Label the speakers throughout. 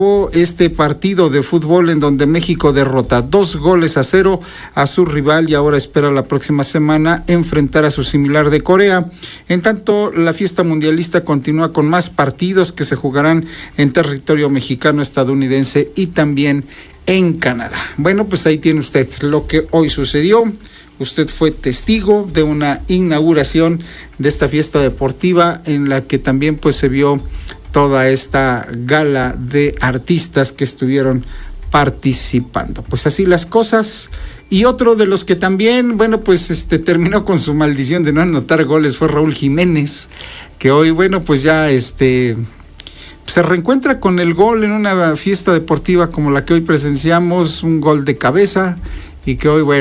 Speaker 1: este partido de fútbol en donde México derrota 2-0 a su rival y ahora espera la próxima semana enfrentar a su similar de Corea. En tanto, la fiesta mundialista continúa con más partidos que se jugarán en territorio mexicano, estadounidense y también en Canadá. Bueno, pues ahí tiene usted lo que hoy sucedió. Usted fue testigo de una inauguración de esta fiesta deportiva en la que también pues se vio toda esta gala de artistas que estuvieron participando. Pues así las cosas. Y otro de los que también, terminó con su maldición de no anotar goles fue Raúl Jiménez, que hoy, pues ya se reencuentra con el gol en una fiesta deportiva como la que hoy presenciamos, un gol de cabeza, y que hoy,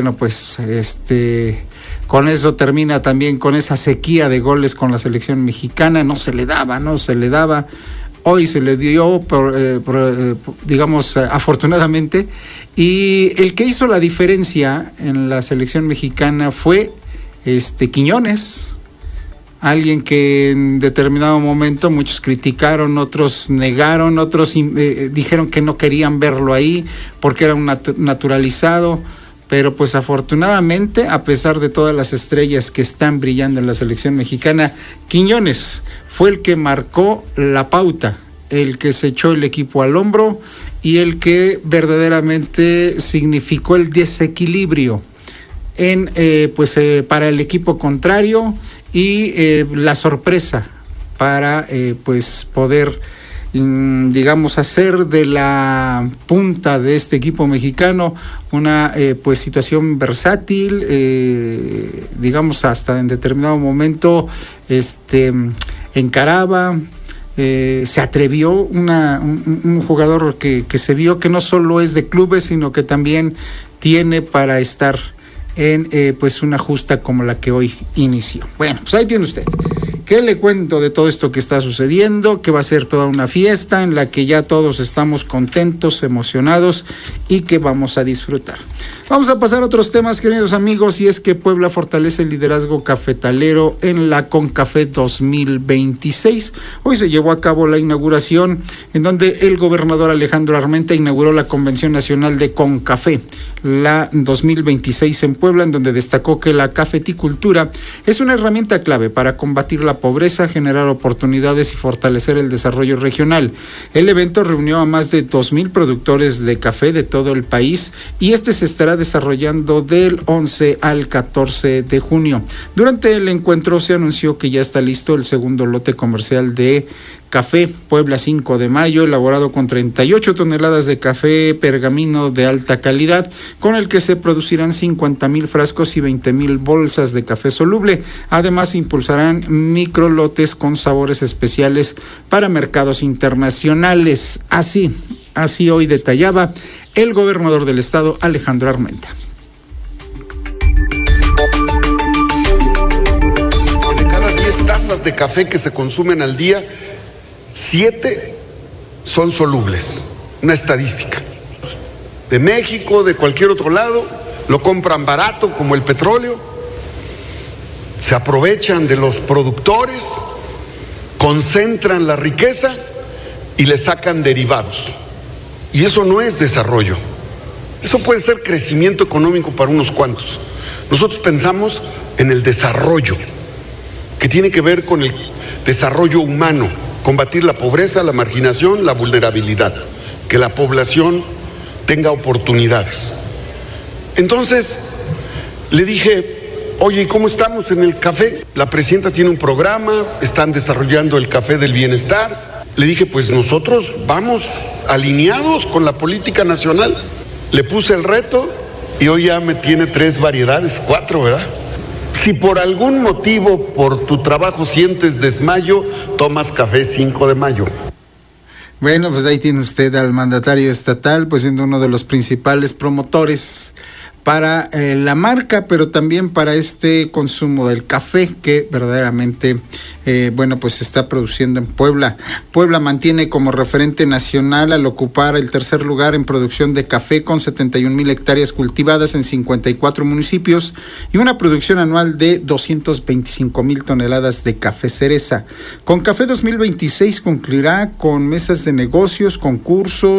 Speaker 1: con eso termina también con esa sequía de goles con la selección mexicana. No se le daba. Hoy se le dio, afortunadamente. Y el que hizo la diferencia en la selección mexicana fue Quiñones. Alguien que en determinado momento muchos criticaron, otros negaron, otros dijeron que no querían verlo ahí porque era un naturalizado. Pero pues afortunadamente, a pesar de todas las estrellas que están brillando en la selección mexicana, Quiñones fue el que marcó la pauta, el que se echó el equipo al hombro y el que verdaderamente significó el desequilibrio para el equipo contrario y la sorpresa para poder hacer de la punta de este equipo mexicano una situación versátil, hasta en determinado momento encaraba, se atrevió, un jugador que se vio que no solo es de clubes, sino que también tiene para estar en una justa como la que hoy inició. Bueno, pues ahí tiene usted. ¿Qué le cuento de todo esto que está sucediendo? Que va a ser toda una fiesta en la que ya todos estamos contentos, emocionados y que vamos a disfrutar. Vamos a pasar a otros temas, queridos amigos, y es que Puebla fortalece el liderazgo cafetalero en la CONCAFE 2026. Hoy se llevó a cabo la inauguración en donde el gobernador Alejandro Armenta inauguró la Convención Nacional de CONCAFE, la 2026 en Puebla, en donde destacó que la cafeticultura es una herramienta clave para combatir la pobreza, generar oportunidades y fortalecer el desarrollo regional. El evento reunió a más de 2,000 productores de café de todo el país y se estará desarrollando del 11 al 14 de junio. Durante el encuentro se anunció que ya está listo el segundo lote comercial de Café Puebla 5 de Mayo, elaborado con 38 toneladas de café pergamino de alta calidad, con el que se producirán 50,000 frascos y 20,000 bolsas de café soluble. Además, impulsarán microlotes con sabores especiales para mercados internacionales. Así hoy detallaba el gobernador del estado, Alejandro Armenta.
Speaker 2: De cada 10 tazas de café que se consumen al día, 7 son solubles. Una estadística. De México, de cualquier otro lado, lo compran barato como el petróleo, se aprovechan de los productores, concentran la riqueza y le sacan derivados. Y eso no es desarrollo. Eso puede ser crecimiento económico para unos cuantos. Nosotros pensamos en el desarrollo, que tiene que ver con el desarrollo humano, combatir la pobreza, la marginación, la vulnerabilidad, que la población tenga oportunidades. Entonces, le dije, oye, ¿y cómo estamos en el café? La presidenta tiene un programa, están desarrollando el café del bienestar. Le dije, pues nosotros vamos alineados con la política nacional. Le puse el reto y hoy ya me tiene 3 variedades, 4, ¿verdad? Si por algún motivo, por tu trabajo sientes desmayo, tomas café 5 de Mayo.
Speaker 1: Bueno, pues ahí tiene usted al mandatario estatal, pues siendo uno de los principales promotores para la marca, pero también para este consumo del café que verdaderamente pues se está produciendo en Puebla. Puebla mantiene como referente nacional al ocupar el tercer lugar en producción de café con 71,000 hectáreas cultivadas en 54 municipios y una producción anual de 225,000 toneladas de café cereza. Con Café 2026 concluirá con mesas de negocios, concursos,